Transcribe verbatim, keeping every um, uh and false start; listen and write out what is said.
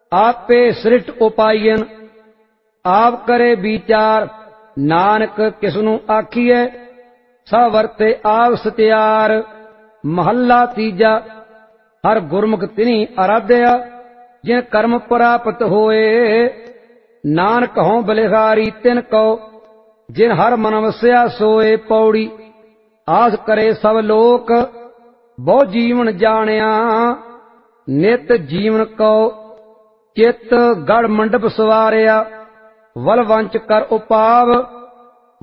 आपे सृष्ट उपायन आप करे विचार। नानक किसनू आखिए सा वरते आप सत्यार। महला तीजा हर गुरमुख तिनी आराध्या जिन कर्म प्राप्त होए। नानक हों बलिहारी तिन को जिन हर मन वस्या सोए। पौड़ी आस करे सब लोक बहु जीवन जानिया। नित जीवन को चित गढ़ मंडप सवारिया। वल वंच कर उपाव